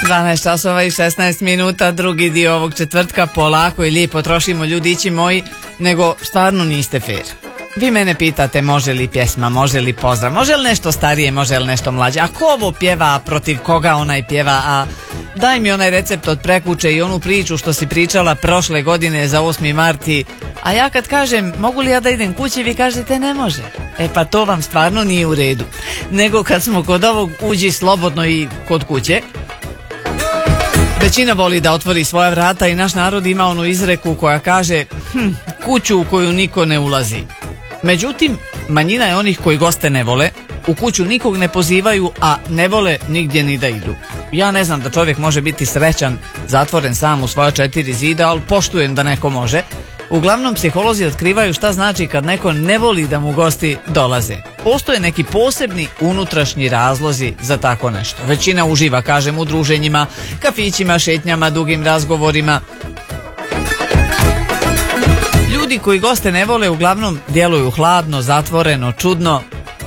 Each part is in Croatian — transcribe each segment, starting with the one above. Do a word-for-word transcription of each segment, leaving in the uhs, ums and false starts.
dvanaest časova i šesnaest minuta, drugi dio ovog četvrtka, polako i lijepo trošimo, ljudići moji, nego stvarno niste fair. Vi mene pitate može li pjesma, može li pozdrav, može li nešto starije, može li nešto mlađe, a ko ovo pjeva, a protiv koga onaj pjeva, a daj mi onaj recept od prekuće i onu priču što si pričala prošle godine za osmi marti, a ja kad kažem mogu li ja da idem kući, vi kažete ne može. E pa to vam stvarno nije u redu. Nego kad smo kod ovog uđi slobodno i kod kuće, većina voli da otvori svoja vrata i naš narod ima onu izreku koja kaže hm, kuću u koju niko ne ulazi. Međutim, manjina je onih koji goste ne vole, u kuću nikog ne pozivaju, a ne vole nigdje ni da idu. Ja ne znam da čovjek može biti srećan, zatvoren sam u svoja četiri zida, ali poštujem da neko može. Uglavnom, psiholozi otkrivaju šta znači kad neko ne voli da mu gosti dolaze. Postoje neki posebni unutrašnji razlozi za tako nešto. Većina uživa, kažem, u druženjima, kafićima, šetnjama, dugim razgovorima. Ljudi koji goste ne vole uglavnom djeluju hladno, zatvoreno, čudno,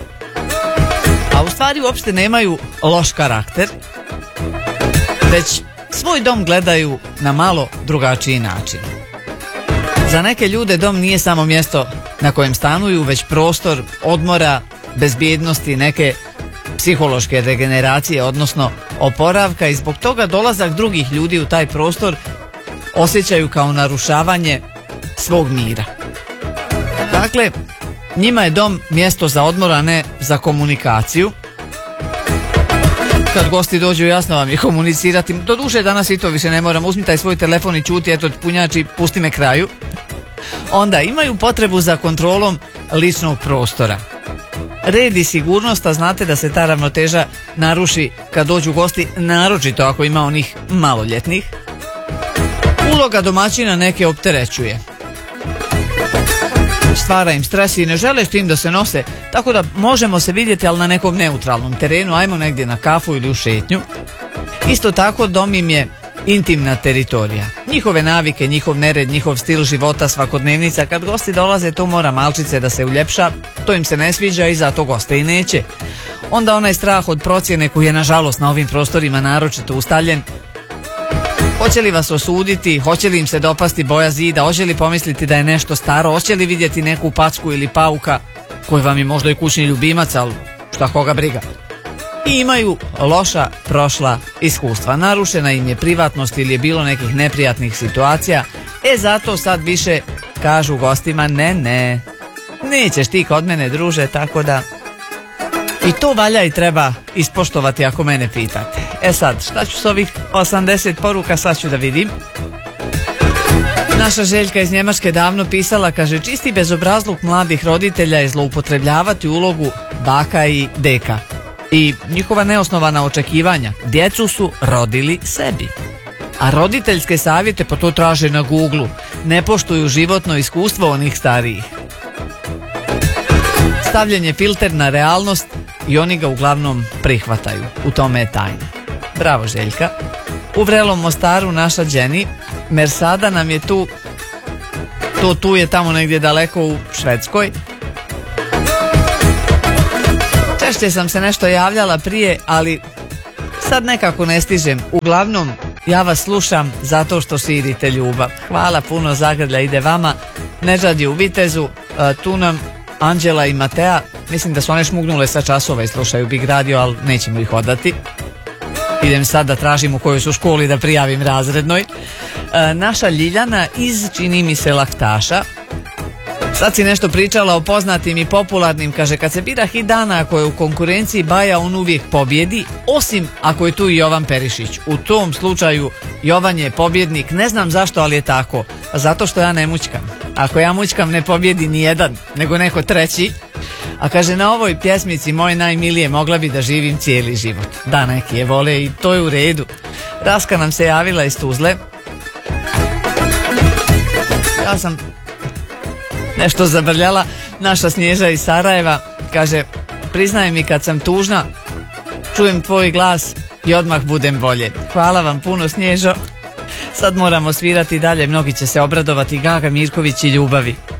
a u stvari uopšte nemaju loš karakter, već svoj dom gledaju na malo drugačiji način. Za neke ljude dom nije samo mjesto na kojem stanuju, već prostor odmora, bezbjednosti, neke psihološke regeneracije, odnosno oporavka, i zbog toga dolazak drugih ljudi u taj prostor osjećaju kao narušavanje svog mira. Dakle, njima je dom mjesto za odmor, a ne za komunikaciju. Kad gosti dođu, jasno vam je komunicirati. Doduše, danas i to više ne moram. Uzmi taj svoj telefon i čuti, eto punjači, pusti me kraju. Onda imaju potrebu za kontrolom ličnog prostora. Red i sigurnost, a znate da se ta ravnoteža naruši kad dođu gosti, naročito ako ima onih maloljetnih. Uloga domaćina neke opterećuje. Stvara im stres i ne žele s tim da se nose, tako da možemo se vidjeti, ali na nekom neutralnom terenu, ajmo negdje na kafu ili u šetnju. Isto tako, dom im je intimna teritorija. Njihove navike, njihov nered, njihov stil života, svakodnevnica, kad gosti dolaze, to mora malčice da se uljepša, to im se ne sviđa i zato goste i neće. Onda onaj strah od procjene koji je nažalost na ovim prostorima naročito ustaljen. Hoće li vas osuditi, hoće li im se dopasti boja zida, hoće li pomisliti da je nešto staro, hoće li vidjeti neku packu ili pauka koji vam je možda i kućni ljubimac, ali šta koga briga. I imaju loša prošla iskustva, narušena im je privatnost ili je bilo nekih neprijatnih situacija, e zato sad više kažu gostima ne, ne, nećeš ti kod mene, druže, tako da... I to valja i treba ispoštovati ako mene pitate. E sad, šta ću s ovih osamdeset poruka, sad ću da vidim. Naša Željka iz Njemačke davno pisala, kaže, čisti bezobrazluk mladih roditelja je zloupotrebljavati ulogu baka i deka. I njihova neosnovana očekivanja. Djecu su rodili sebi. A roditeljske savjete pa to traže na Googlu. Ne poštuju životno iskustvo onih starijih. Stavljen je filter na realnost i oni ga uglavnom prihvataju. U tome je tajna. Bravo, Željka. U Vrelom Mostaru naša Jenny, Mersada nam je tu, to tu je tamo negdje daleko u Švedskoj. Češće sam se nešto javljala prije, ali sad nekako ne stižem. Uglavnom, ja vas slušam zato što širite ljubav. Hvala puno, zagrlja ide vama. Nežad je u Vitezu, tu nam Anđela i Matea, mislim da su one šmugnule sa časova i slušaju Big Radio, ali nećemo ih odati. Idem sad da tražim u kojoj su školi da prijavim razrednoj. E, naša Ljiljana iz, čini mi se, Laktaša. Sad si nešto pričala o poznatim i popularnim, kaže, kad se bira hit dana, ako je u konkurenciji Baja, on uvijek pobjedi, osim ako je tu i Jovan Perišić. U tom slučaju Jovan je pobjednik, ne znam zašto, ali je tako. Zato što ja ne mućkam. Ako ja mućkam, ne pobjedi ni jedan, nego neko treći. A kaže, na ovoj pjesmici moje najmilije mogla bi da živim cijeli život. Da, neki je vole i to je u redu. Raska nam se javila iz Tuzle. Ja sam nešto zabrljala. Naša Snježa iz Sarajeva kaže, priznaj mi kad sam tužna, čujem tvoj glas i odmah budem bolje. Hvala vam puno, Snježo. Sad moramo svirati dalje, mnogi će se obradovati, Gaga Mirković i Ljubavi.